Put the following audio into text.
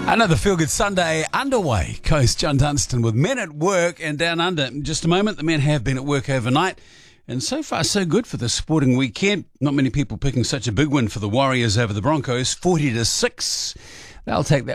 Another Feel Good Sunday underway. Coast John Dunstan with Men at Work and Down Under. In just a moment, the men have been at work overnight. And so far, so good for the sporting weekend. Not many people picking such a big win for the Warriors over the Broncos, 40-6. They'll take that